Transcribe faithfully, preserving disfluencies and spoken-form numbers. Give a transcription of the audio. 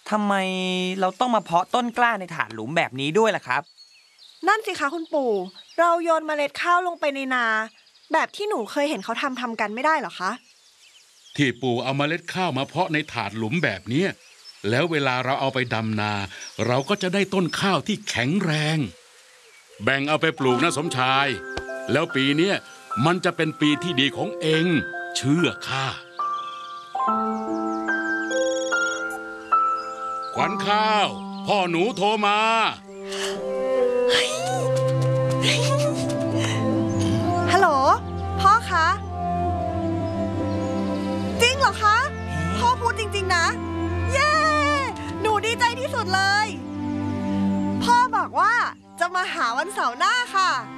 ทำไมเราต้องมาเพาะต้นกล้าในถาดหลุมแบบนี้ด้วยล่ะครับนั่นสิคะคุณปู่เราโยนเมล็ดข้าวลงไปในนาแบบที่หนูเคยเห็นเขาทำทำกันไม่ได้เหรอคะที่ปู่เอาเมล็ดข้าวมาเพาะในถาดหลุมแบบนี้แล้วเวลาเราเอาไปดำนาเราก็จะได้ต้นข้าวที่แข็งแรงแบ่งเอาไปปลูกนะสมชายแล้วปีนี้มันจะเป็นปีที่ดีของเองเชื่อข้าขวัญข้าวพ่อหนูโทรมาฮัลโหลพ่อคะจริงเหรอคะพ่อพูดจริงๆนะเย้หนูดีใจที่สุดเลยพ่อบอกว่าจะมาหาวันเสาร์หน้าค่ะ